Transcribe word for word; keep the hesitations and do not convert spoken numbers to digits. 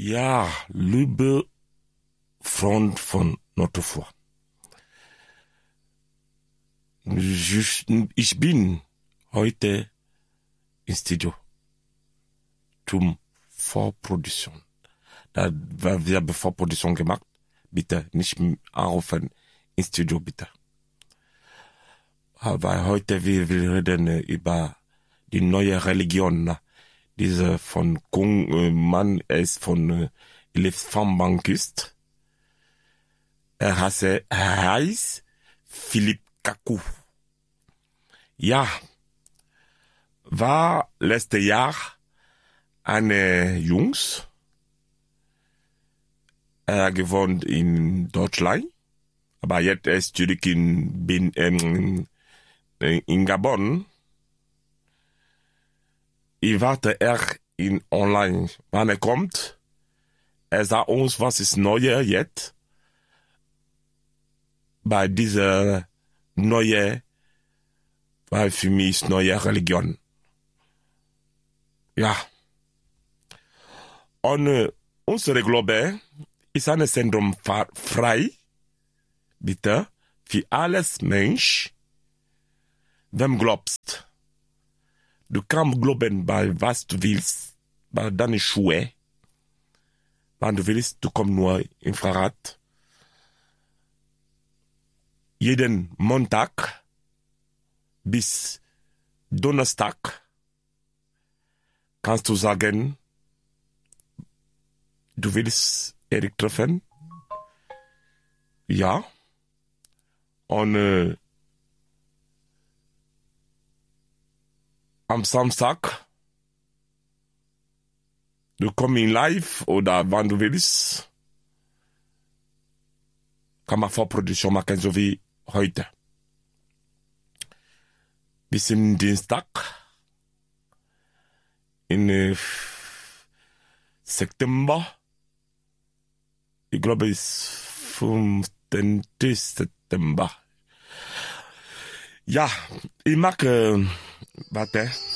Ja, liebe Freund von Notre Foi. Ich bin heute im Studio zum Vorproduktion. Da wir haben Vorproduktion gemacht. Bitte nicht anrufen im Studio, bitte. Aber heute wir will reden über die neue Religion. Diese von Kung, äh, Mann ist von äh, Elefantbankist. Er heißt, er heißt Philippe Kaku. Ja, war letztes Jahr eine Jungs. Er gewohnt in Deutschland, aber jetzt ist zurück in, in, in, in Gabon. Ich warte er in online, wann er kommt. Er sagt uns, was ist Neue jetzt bei dieser neue, weil für mich ist neue Religion. Ja. Und äh, unsere Glaube ist ein Zentrum frei, bitte, für alles Mensch, wem glaubst. Du kannst glauben bei was du willst, bei deine Schuhe. Wenn du willst, du kommst nur im Fahrrad. Jeden Montag bis Donnerstag kannst du sagen, du willst Erik treffen. Ja. Und äh, am Samstag, du kommst in live oder wann du willst, kann man Vorproduktion machen, so wie heute. Bis zum Dienstag, in äh, September, ich glaube es ist fünfzehnten September. Ja, ich mag, äh, warte.